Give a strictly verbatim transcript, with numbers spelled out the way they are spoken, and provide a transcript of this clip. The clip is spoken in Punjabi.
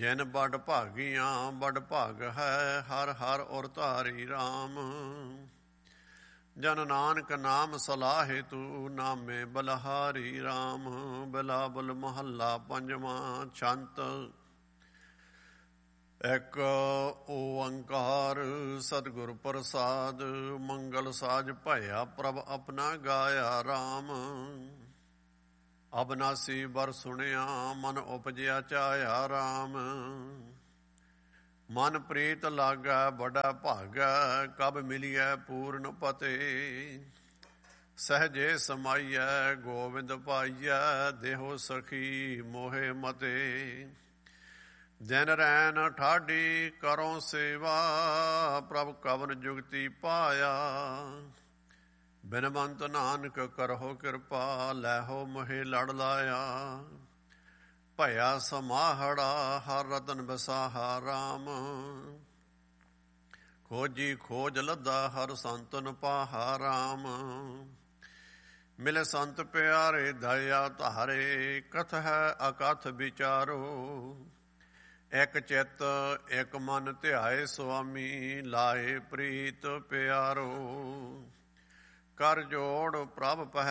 ਜਿਨ ਬੜ ਭਾਗੀਆਂ ਬੜ ਭਾਗ ਹੈ, ਹਰ ਹਰ ਔਰ ਧਾਰੀ ਰਾਮ। ਜਨ ਨਾਨਕ ਨਾਮ ਸਲਾਹੇ ਤੂ, ਨਾਮੇ ਬਲਹਾਰੀ ਰਾਮ। ਬਿਲਾਵਲ ਮਹੱਲਾ ਪੰਜਵਾਂ। ਛੰਤ। ਇੱਕ ਓੰਕਾਰ ਸਤਿਗੁਰ ਪ੍ਰਸਾਦ, ਮੰਗਲ ਸਾਜ ਭਇਆ ਪ੍ਰਭ ਆਪਣਾ ਗਾਇਆ ਰਾਮ। ਅਬਨਾਸੀ ਬਰ ਸੁਣਿਆ ਮਨ ਉਪਜਿਆ ਚਾਇਆ ਰਾਮ। ਮਨ ਪ੍ਰੀਤ ਲਾਗੈ ਬੜਾ ਭਾਗੈ, ਕਬ ਮਿਲੀਐ ਪੂਰਨ ਪਤੇ। ਸਹਜੇ ਸਮਾਈਐ ਗੋਵਿੰਦ ਪਾਈਐ, ਦੇਹੋ ਸਖੀ ਮੋਹੇ ਮਤੇ। ਦਿਨ ਰੈਨ ਠਾਢੀ ਕਰੋ ਸੇਵਾ, ਪ੍ਰਭ ਕਵਨ ਜੁਗਤੀ ਪਾਇਆ। ਬਿਨਵੰਤ ਨਾਨਕ ਕਰਹੁ ਕਿਰਪਾ, ਲੈਹੋ ਮੋਹਿ ਲੜ ਲਾਇਆ। ਭਇਆ ਸਮਾਹੜਾ ਹਰ ਰਤਨ ਬਸਾਹਾ ਰਾਮ। ਖੋਜੀ ਖੋਜ ਲੱਦਾ ਹਰ ਸੰਤਨ ਪਾਹਾ ਰਾਮ। ਮਿਲੇ ਸੰਤ ਪਿਆਰੇ ਦਇਆ ਧਾਰੇ, ਕਥ ਹੈ ਅਕਥ ਵਿਚਾਰੋ। ਇੱਕ ਚਿੱਤ ਇੱਕ ਮਨ ਧਿਆਏ ਸੁਆਮੀ, ਲਾਏ ਪ੍ਰੀਤ ਪਿਆਰੋ। ਕਰ ਜੋੜ ਪ੍ਰਭ ਪਹਿ